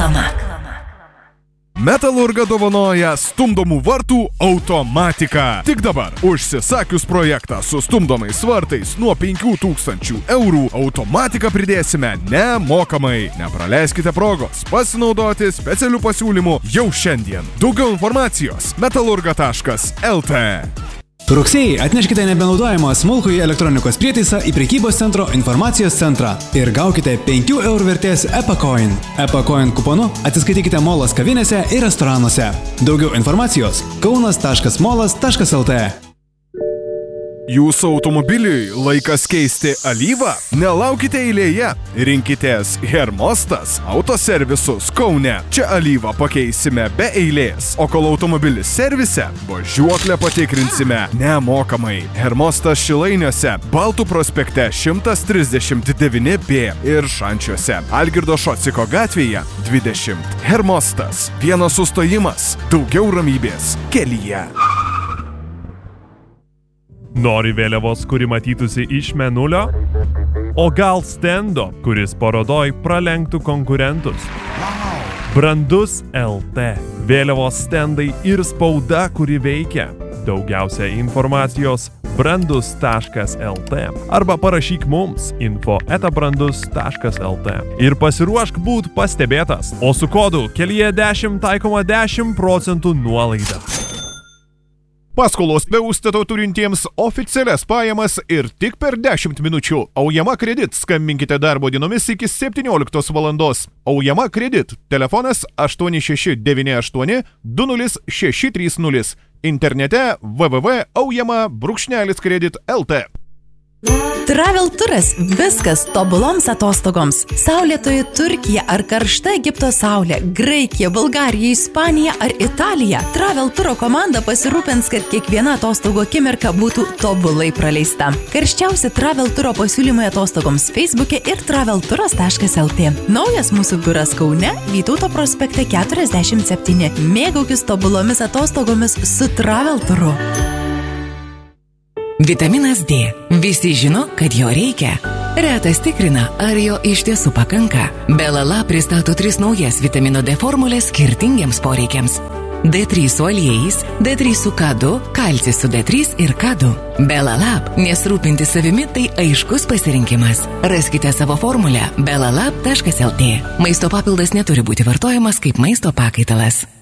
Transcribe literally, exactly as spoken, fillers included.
Reklama. Metalurga dovanoja stumdomų vartų automatiką. Tik dabar, užsisakius projektą su stumdomais vartais nuo penkių tūkstančių eurų, automatiką pridėsime nemokamai. Nepraleiskite progos pasinaudoti specialių pasiūlymų jau šiandien. Daugiau informacijos metalurga taškas el tė. Rugsėjai atneškite nebenaudojamą smulkųjį elektronikos prietaisą į prekybos centro informacijos centrą ir gaukite penkių eurų vertės EPACOIN. EPACOIN kuponu atsiskaitykite Molas kavinėse ir restoranuose. Daugiau informacijos kaunas taškas molas taškas el tė. Jūsų automobiliui laikas keisti alyvą? Nelaukite eilėje. Rinkitės Hermostas autoservisus Kaune. Čia alyvą pakeisime be eilės. O kol automobilis servise, važiuoklę patikrinsime nemokamai. Hermostas Šilainiuose, Baltų prospekte šimtas trisdešimt devyni B ir Šančiuose, Algirdo Šociko gatvėje dvidešimt. Hermostas. Vienas sustojimas, daugiau ramybės kelyje. Nori vėliavos, kuri matytųsi iš mėnulio? O gal stendo, kuris parodoj pralenktų konkurentus? Brandus el tė. Vėliavos stendai ir spauda, kuri veikia. Daugiausia informacijos brandus taškas el tė arba parašyk mums info eta brandus taškas el tė ir pasiruošk būt pastebėtas, o su kodu kelyje dešimt taikoma dešimt procentų nuolaida. Paskolos be užstato turintiems oficialias pajamas ir tik per dešimt minučių. Aujama Kredit. Skambinkite darbo dienomis iki septynioliktos valandos. Aujama Kredit. Telefonas aštuoni šeši devyni aštuoni du nulis šeši trys nulis. Internete w w w taškas aujama brūkšnelis kredit taškas el tė. Travel turas – viskas tobuloms atostogoms. Saulėtoji Turkija ar karšta Egipto saulė, Graikija, Bulgarija, Ispanija ar Italija. Travel turo komanda pasirūpins, kad kiekviena atostogo akimirka būtų tobulai praleista. Karščiausi Travel turo pasiūlymai atostogoms Facebook'e ir travel turas taškas el tė. Naujas mūsų biuras Kaune, Vytauto prospekte keturiasdešimt septyni. Mėgaukis tobulomis atostogomis su Travel turu. Vitaminas D. Visi žino, kad jo reikia. Retas tikrina, ar jo iš tiesų pakanka. Belala pristato tris naujas vitamino D formulės skirtingiems poreikiams. D trys su aliejais, D trys su K du, kalcis su D trys ir K du. Belalab, nes rūpinti savimi tai aiškus pasirinkimas. Raskite savo formulę belalab taškas el tė. Maisto papildas neturi būti vartojamas kaip maisto pakaitalas.